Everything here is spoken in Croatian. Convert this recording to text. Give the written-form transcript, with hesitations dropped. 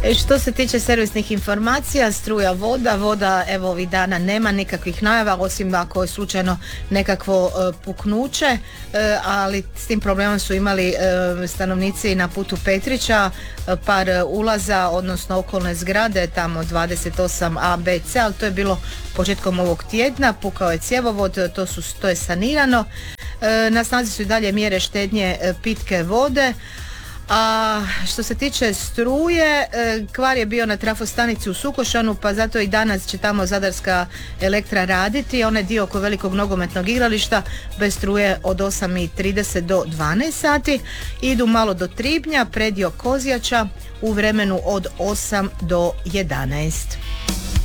Što se tiče servisnih informacija, struja, voda evo ovih dana nema nikakvih najava, osim ako je slučajno nekakvo puknuće, ali s tim problemom su imali stanovnici na putu Petrića, par ulaza, odnosno okolne zgrade, tamo 28 A, B, C, ali to je bilo početkom ovog tjedna, pukao je cjevovod, to je sanirano. Na snazi su i dalje mjere štednje pitke vode. A što se tiče struje, kvar je bio na trafostanici u Sukošanu, pa zato i danas će tamo Zadarska Elektra raditi. Onaj dio oko velikog nogometnog igrališta bez struje od 8:30 do 12 sati. Idu malo do Tribnja, predio Kozjača u vremenu od 8 do 11.